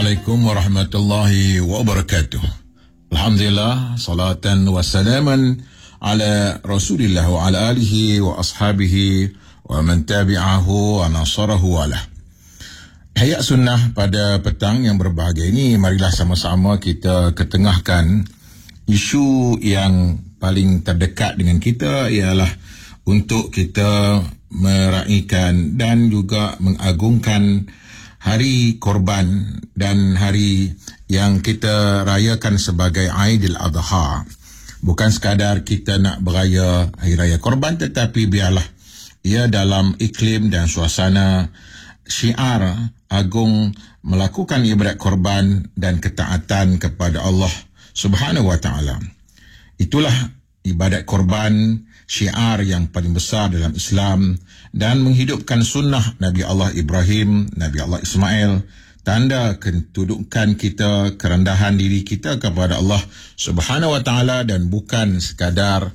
Assalamualaikum warahmatullahi wabarakatuh. Alhamdulillah, salatan wa salaman ala Rasulillah wa ala alihi wa ashabihi wa man tabi'ahu wa nasarahu walah. Hayat sunnah pada petang yang berbahagia ini, marilah sama-sama kita ketengahkan isu yang paling terdekat dengan kita, ialah untuk kita meraihkan dan juga mengagungkan Hari Korban dan hari yang kita rayakan sebagai Aidil Adha. Bukan sekadar kita nak beraya Hari Raya Korban, tetapi biarlah ia dalam iklim dan suasana syiar agung melakukan ibadat korban dan ketaatan kepada Allah Subhanahu wa ta'ala. Itulah ibadat korban, syiar yang paling besar dalam Islam dan menghidupkan sunnah Nabi Allah Ibrahim, Nabi Allah Ismail, tanda kedudukan kita, kerendahan diri kita kepada Allah Subhanahu wa ta'ala, dan bukan sekadar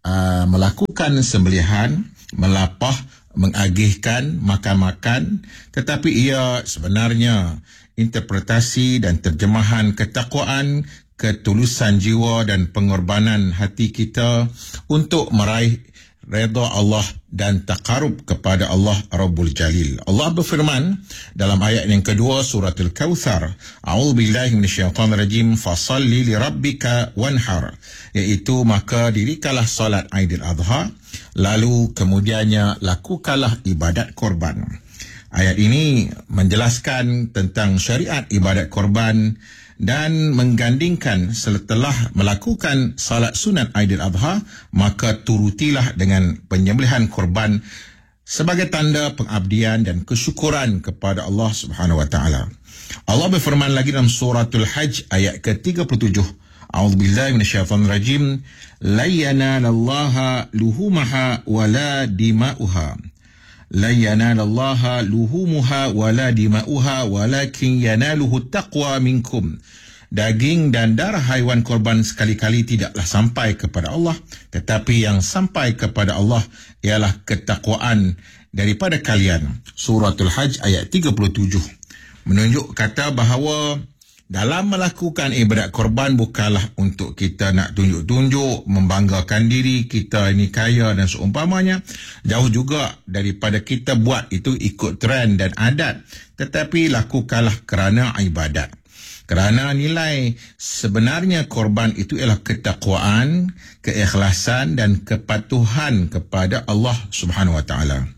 melakukan sembelihan, melapah, mengagihkan, makan-makan, tetapi ia sebenarnya interpretasi dan terjemahan ketakwaan, ketulusan jiwa dan pengorbanan hati kita untuk meraih redha Allah dan taqarrub kepada Allah Rabbul Jalil. Allah berfirman dalam ayat yang kedua surah Al-Kautsar, A'udzubillahi minasyaitonirrajim, fasalli lirabbika wanhar, iaitu maka dirikanlah salat Aidil Adha, lalu kemudiannya lakukanlah ibadat korban. Ayat ini menjelaskan tentang syariat ibadat korban dan menggandingkan setelah melakukan salat sunat Aidil Adha, maka turutilah dengan penyembelihan korban sebagai tanda pengabdian dan kesyukuran kepada Allah Subhanahu wa ta'ala. Allah berfirman lagi dalam suratul Hajj ayat ke-37, A'udzubillahi minasyaitonirrajim, la yanalallaha luhumaha wala dima'uha. La yanalallaha luhumuha wala dima'uha walakin yanaluhu taqwa minkum. Daging dan darah haiwan korban sekali-kali tidaklah sampai kepada Allah, tetapi yang sampai kepada Allah ialah ketakwaan daripada kalian. Suratul Hajj ayat 37 menunjuk kata bahawa dalam melakukan ibadat korban bukanlah untuk kita nak tunjuk-tunjuk, membanggakan diri kita ini kaya dan seumpamanya. Jauh juga daripada kita buat itu ikut trend dan adat, tetapi lakukanlah kerana ibadat. Kerana nilai sebenarnya korban itu ialah ketakwaan, keikhlasan dan kepatuhan kepada Allah Subhanahu wa ta'ala.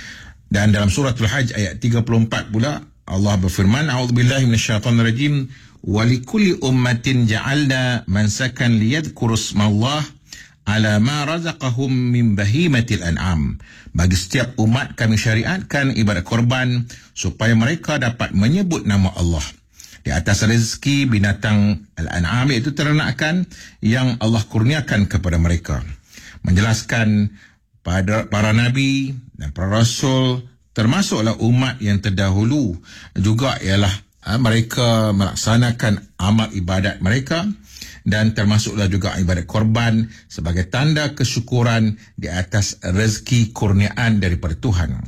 Dan dalam suratul Hajj ayat 34 pula Allah berfirman, A'udzubillahi minasyaitonirrajim, walikulli ummatin ja'alna mansakan liyadhkuru ismallah ala ma razaqahum min bahimatil an'am. Bagi setiap umat kami syariatkan ibadat korban supaya mereka dapat menyebut nama Allah di atas rezeki binatang al-an'am, iaitu ternakan yang Allah kurniakan kepada mereka. Menjelaskan pada para nabi dan para rasul, termasuklah umat yang terdahulu juga, ialah mereka melaksanakan amal ibadat mereka, dan termasuklah juga ibadat korban sebagai tanda kesyukuran di atas rezeki kurniaan daripada Tuhan.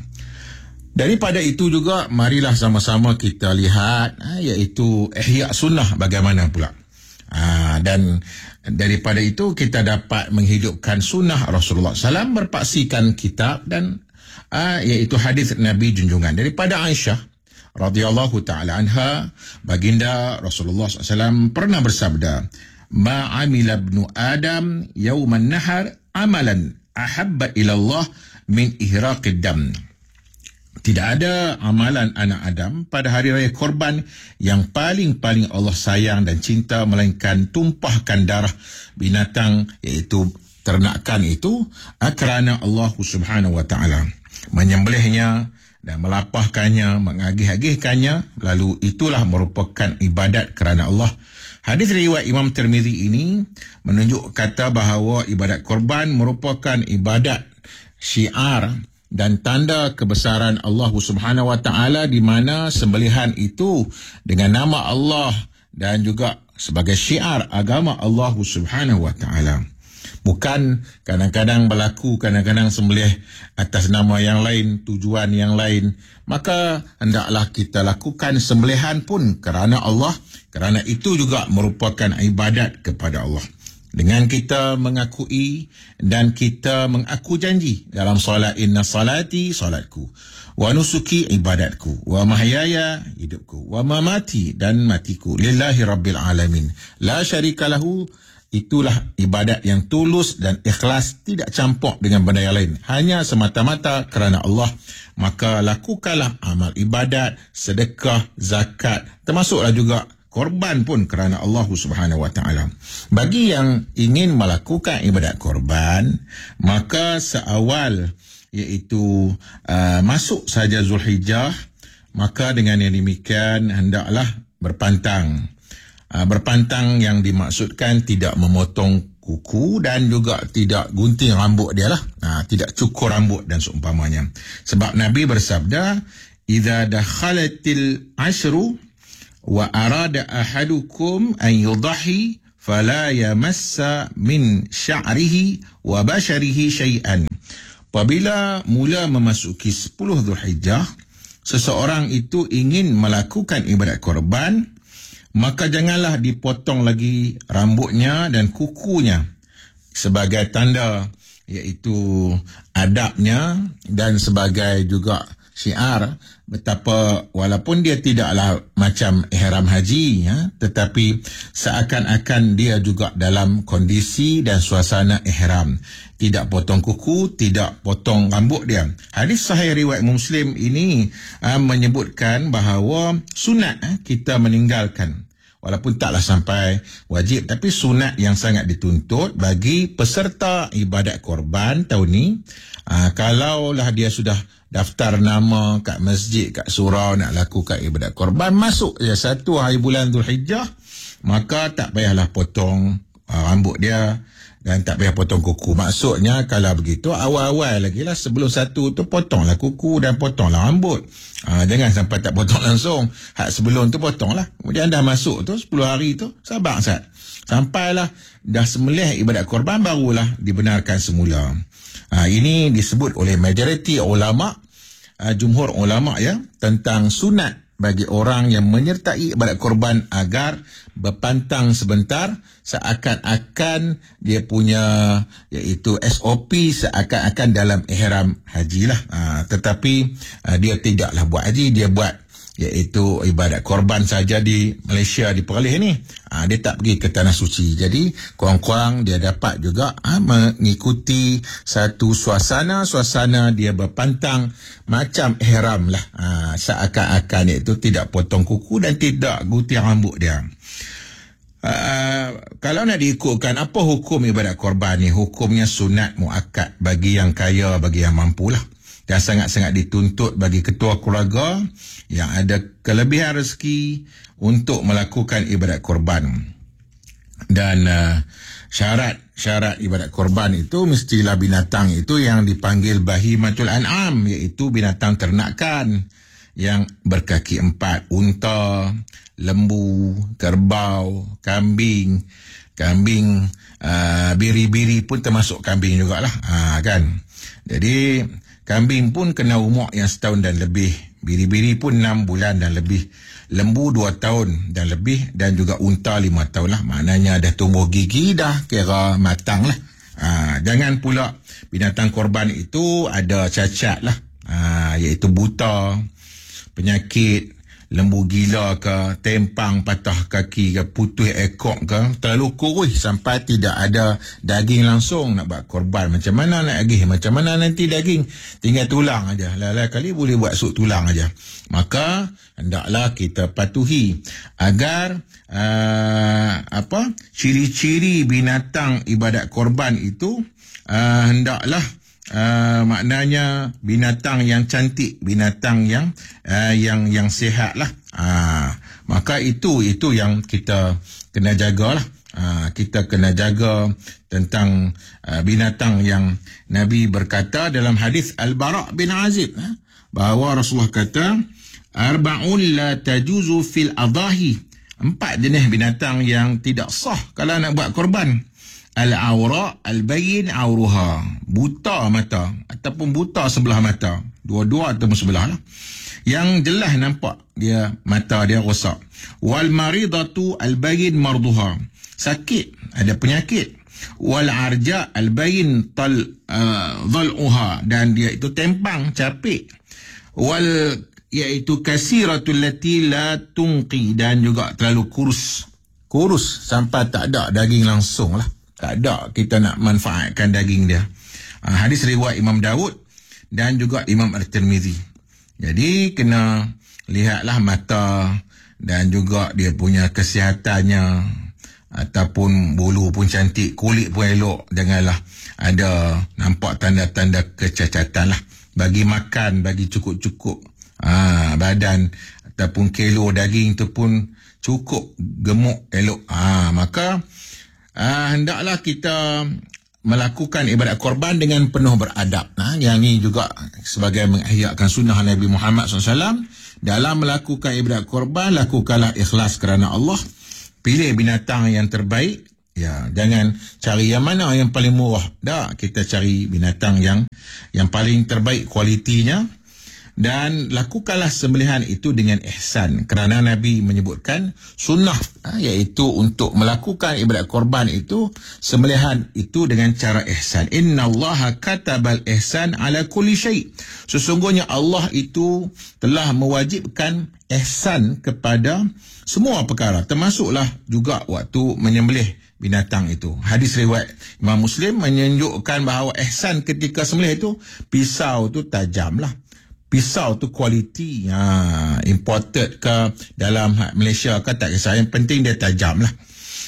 Daripada itu juga marilah sama-sama kita lihat iaitu ihya sunnah bagaimana pula. Dan daripada itu kita dapat menghidupkan sunnah Rasulullah SAW, berpaksikan kitab dan iaitu hadis Nabi junjungan daripada Aisyah radhiyallahu ta'ala anha, baginda Rasulullah SAW pernah bersabda, ma amila ibnu Adam yawman nahar amalan ahabba ilallah min ihraqid dam. Tidak ada amalan anak Adam pada hari raya korban yang paling-paling Allah sayang dan cinta melainkan tumpahkan darah binatang, iaitu ternakan itu, kerana Allah Subhanahu wa ta'ala, menyembelihnya dan melapahkannya, mengagih-agihkannya, lalu itulah merupakan ibadat kerana Allah. Hadis riwayat Imam Tirmizi ini menunjuk kata bahawa ibadat korban merupakan ibadat syiar dan tanda kebesaran Allah Subhanahu wa ta'ala, di mana sembelihan itu dengan nama Allah dan juga sebagai syiar agama Allah Subhanahu wa ta'ala. Bukan kadang-kadang berlaku, kadang-kadang sembelih atas nama yang lain, tujuan yang lain. Maka hendaklah kita lakukan sembelihan pun kerana Allah, kerana itu juga merupakan ibadat kepada Allah. Dengan kita mengakui dan kita mengaku janji dalam solat, inna salati salatku, wa nusuki ibadatku, wa mahyaya hidupku, wa mamati dan matiku, lillahi rabbil alamin, la syarika lahu. Itulah ibadat yang tulus dan ikhlas, tidak campur dengan benda yang lain, hanya semata-mata kerana Allah. Maka lakukanlah amal ibadat, sedekah, zakat, termasuklah juga korban pun kerana Allah Subhanahu Wa Taala. Bagi yang ingin melakukan ibadat korban, maka seawal iaitu masuk saja Zulhijjah, maka dengan yang demikian hendaklah berpantang. Berpantang yang dimaksudkan tidak memotong kuku dan juga tidak gunting rambut dia lah. Tidak cukur rambut dan seumpamanya. Sebab Nabi bersabda, "Idza dakhalatil ashru wa arada ahadukum an yudhi fala yamassa min sya'rihi wa basharihi syai'an." Apabila mula memasuki 10 Zulhijjah, seseorang itu ingin melakukan ibadat korban, maka janganlah dipotong lagi rambutnya dan kukunya sebagai tanda iaitu adabnya dan sebagai juga syiar betapa walaupun dia tidaklah macam ihram haji, tetapi seakan-akan dia juga dalam kondisi dan suasana ihram. Tidak potong kuku, tidak potong rambut dia. Hadis sahih riwayat Muslim ini menyebutkan bahawa sunat kita meninggalkan. Walaupun taklah sampai wajib, tapi sunat yang sangat dituntut bagi peserta ibadat korban tahun ni. Kalaulah dia sudah daftar nama kat masjid, kat surau nak lakukan ibadat korban, masuk je 1 hari bulan Zulhijjah, maka tak payahlah potong rambut dia dan tak payah potong kuku. Maksudnya kalau begitu awal-awal lagi lah, sebelum 1 tu potonglah kuku dan potonglah rambut. Jangan sampai tak potong langsung. Hak sebelum tu potonglah. Kemudian dah masuk tu 10 hari tu sabar Ustaz. Sampailah dah sembelih ibadat korban barulah dibenarkan semula. Ini disebut oleh majoriti ulama, jumhur ulama tentang sunat bagi orang yang menyertai ibadat korban agar berpantang sebentar, seakan-akan dia punya iaitu SOP seakan-akan dalam ihram haji lah. Tetapi dia tidaklah buat haji, dia buat iaitu ibadat korban saja di Malaysia, di Perlis ni. Dia tak pergi ke Tanah Suci. Jadi kurang-kurang dia dapat juga mengikuti satu suasana dia berpantang macam ihram lah. Seakan-akan iaitu tidak potong kuku dan tidak gunting rambut dia. Kalau nak diikutkan apa hukum ibadat korban ni, hukumnya sunat muakkad bagi yang kaya, bagi yang mampu lah, dan sangat-sangat dituntut bagi ketua keluarga yang ada kelebihan rezeki untuk melakukan ibadat korban. Dan syarat ibadat korban itu mestilah binatang itu yang dipanggil bahimatul an'am, iaitu binatang ternakan yang berkaki 4, unta, lembu, kerbau, kambing, biri-biri pun termasuk kambing jugalah, kan. Jadi kambing pun kena umur yang 1 tahun dan lebih, biri-biri pun 6 bulan dan lebih, lembu 2 tahun dan lebih, dan juga unta 5 tahun lah. Maknanya dah tumbuh gigi, dah kira matang lah. Jangan pula binatang korban itu ada cacat lah, iaitu buta, penyakit, lembu gila ke, tempang, patah kaki ke, putus ekor ke, terlalu kurus sampai tidak ada daging langsung nak buat korban. Macam mana nak agih? Macam mana nanti daging? Tinggal tulang aja. Lain-lain kali boleh buat sup tulang aja. Maka hendaklah kita patuhi agar ciri-ciri binatang ibadat korban itu hendaklah maknanya binatang yang cantik, binatang yang sihat lah. Maka itu yang kita kena jagalah. Kita kena jaga tentang binatang yang Nabi berkata dalam hadis Al-Bara' bin Azib, bahawa Rasulullah kata, arba'un la tajuzu fil adahi, 4 jenis binatang yang tidak sah kalau nak buat korban. al-awra al-bayyin awruha, buta mata ataupun buta sebelah mata, dua-dua ataupun sebelah lah, yang jelas nampak dia mata dia rosak. Wal maridatu al-bayyin marduha, sakit, ada penyakit. Wal arja al-bayyin dhal'uha, dan dia itu tempang, capik. Wal iaitu kasiratul lati la tunqi, dan juga terlalu kurus sampai tak ada daging langsung lah, tak ada kita nak manfaatkan daging dia. Hadis riwayat Imam Daud dan juga Imam At-Tirmizi. Jadi kena lihatlah mata dan juga dia punya kesihatannya, ataupun bulu pun cantik, kulit pun elok, janganlah ada nampak tanda-tanda kecacatan lah. Bagi makan, bagi cukup-cukup badan, ataupun kilo daging tu pun cukup, gemuk, elok. Maka hendaklah kita melakukan ibadat korban dengan penuh beradab. Yang ni juga sebagai mengihyakkan sunnah Nabi Muhammad SAW. Dalam melakukan ibadat korban, lakukanlah ikhlas kerana Allah. Pilih binatang yang terbaik. Ya, jangan cari yang mana yang paling murah. Dah, kita cari binatang yang paling terbaik kualitinya. Dan lakukanlah sembelihan itu dengan ihsan, kerana Nabi menyebutkan sunnah, iaitu untuk melakukan ibadat korban itu, sembelihan itu dengan cara ihsan. Innallaha katabal ihsan ala kulli syai'. Sesungguhnya Allah itu telah mewajibkan ihsan kepada semua perkara, termasuklah juga waktu menyembelih binatang itu. Hadis riwayat Imam Muslim menunjukkan bahawa ihsan ketika sembelih itu, pisau tu tajam lah. Pisau tu kualiti, imported ke dalam Malaysia ke tak kisah, yang penting dia tajam lah.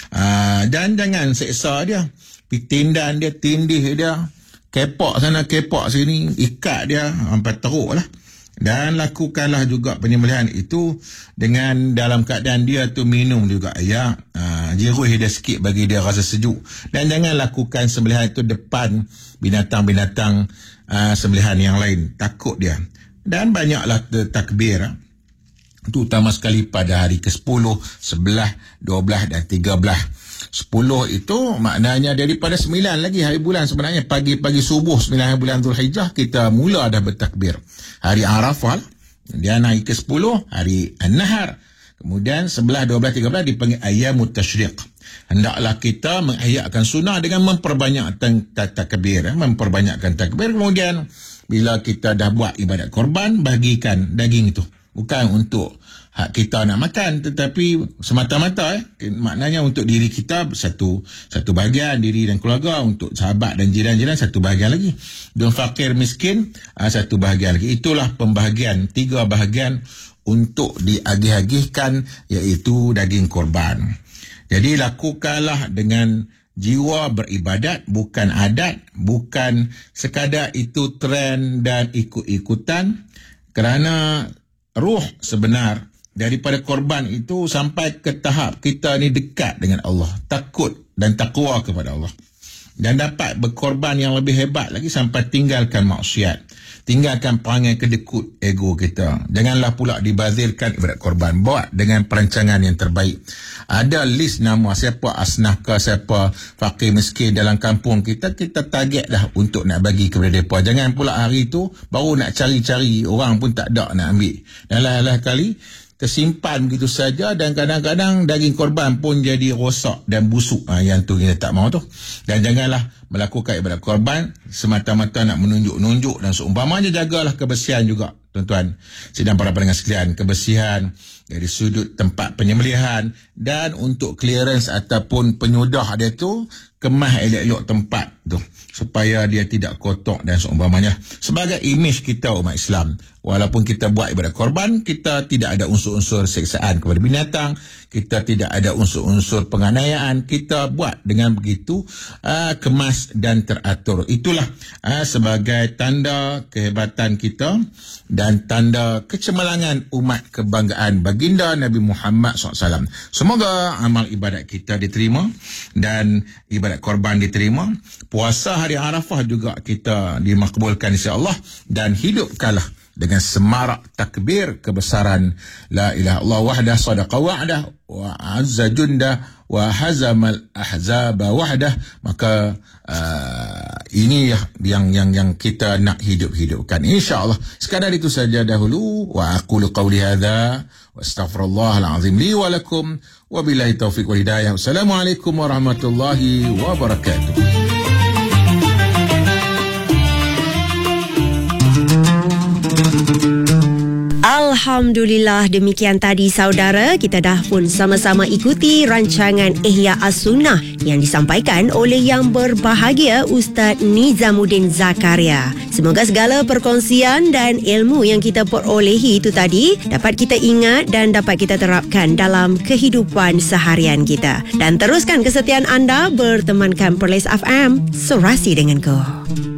Dan jangan seksa dia, tindan dia, tindih dia, kepak sana kepak sini, ikat dia sampai teruk lah. Dan lakukanlah juga penyembelihan itu dengan dalam keadaan dia tu minum juga air, jeruh dia sikit bagi dia rasa sejuk. Dan jangan lakukan sembelihan itu depan binatang-binatang sembelihan yang lain, takut dia. Dan banyaklah takbir, terutama sekali pada hari ke-10, 11, 12 dan 13. 10 itu maknanya daripada 9 lagi hari bulan, sebenarnya pagi-pagi subuh 9 hari bulan Zulhijjah kita mula dah bertakbir. Hari Arafah, dan hari ke-10 hari An-Nahar. Kemudian 11, 12, 13 dipanggil Ayyamut Tashriq. Hendaklah kita mengihyakkan sunnah dengan memperbanyakkan takbir, memperbanyakkan takbir. Kemudian bila kita dah buat ibadat korban, bagikan daging itu. Bukan untuk hak kita nak makan, tetapi semata-mata maknanya untuk diri kita satu bahagian, diri dan keluarga, untuk sahabat dan jiran-jiran satu bahagian lagi, dan fakir miskin satu bahagian lagi. Itulah pembahagian, 3 bahagian untuk diagih-agihkan, iaitu daging korban. Jadi lakukanlah dengan jiwa beribadat, bukan adat, bukan sekadar itu tren dan ikut-ikutan, kerana ruh sebenar daripada korban itu sampai ke tahap kita ni dekat dengan Allah, takut dan takwa kepada Allah, dan dapat berkorban yang lebih hebat lagi sampai tinggalkan maksiat, tinggalkan perangai kedekut ego kita. Janganlah pula dibazirkan ibadat korban, buat dengan perancangan yang terbaik. Ada list nama siapa asnaf ke, siapa fakir miskin dalam kampung kita target dah untuk nak bagi kepada mereka. Jangan pula hari itu baru nak cari-cari, orang pun tak ada nak ambil. Dan lah kali tersimpan begitu saja, dan kadang-kadang daging korban pun jadi rosak dan busuk. Yang tu kita tak mahu tu. Dan janganlah melakukan ibadat korban semata-mata nak menunjuk-nunjuk, dan seumpamanya jagalah kebersihan juga, tuan-tuan sidang para pendengar sekalian. Kebersihan dari sudut tempat penyembelihan, dan untuk clearance ataupun penyudah dia tu, kemas elok-elok tempat tu supaya dia tidak kotor dan seumpamanya. Sebagai imej kita umat Islam, walaupun kita buat ibadat korban, kita tidak ada unsur-unsur seksaan kepada binatang, kita tidak ada unsur-unsur penganiayaan, kita buat dengan begitu kemas dan teratur. Itulah sebagai tanda kehebatan kita dan tanda kecemerlangan umat kebanggaan baginda Nabi Muhammad SAW. Semoga amal ibadat kita diterima dan ibadat korban diterima. Puasa hari Arafah juga kita dimakbulkan insya-Allah, dan hidupkanlah dengan semarak takbir kebesaran la ilaha illallah wahdah sadaqa wa'dah wa azza jundah wa hazamal ahzaba wahdah. Maka ini yang kita nak hidupkan, insya-Allah. Sekadar itu saja dahulu. Wa aqulu qawli hadza wa astaghfirullahal azim li wa lakum wa billahi taufiq wal hidayah. Wassalamualaikum warahmatullahi wabarakatuh. Alhamdulillah, demikian tadi saudara, kita dah pun sama-sama ikuti rancangan Ihya As-Sunnah yang disampaikan oleh yang berbahagia Ustaz Nizamuddin Zakaria. Semoga segala perkongsian dan ilmu yang kita perolehi itu tadi dapat kita ingat dan dapat kita terapkan dalam kehidupan seharian kita. Dan teruskan kesetiaan anda bertemankan Perlis FM, Serasi denganku.